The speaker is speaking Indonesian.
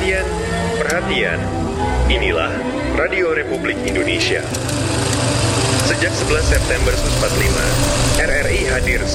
Perhatian, perhatian. Inilah Radio Republik Indonesia. Sejak 11 September 1945, RRI hadir